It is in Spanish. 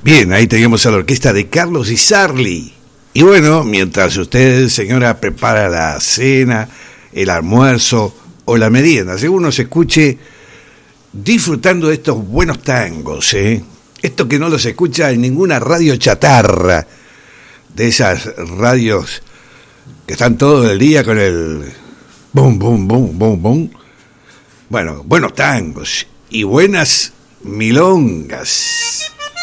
Bien, ahí teníamos a la orquesta de Carlos Di Sarli. Y bueno, mientras usted, señora, prepara la cena, el almuerzo o la merienda, según nos escuche, disfrutando de estos buenos tangos, esto que no los escucha en ninguna radio chatarra, de esas radios que están todo el día con el bum, bum, bum, bum, bum. Bueno, buenos tangos y buenas milongas.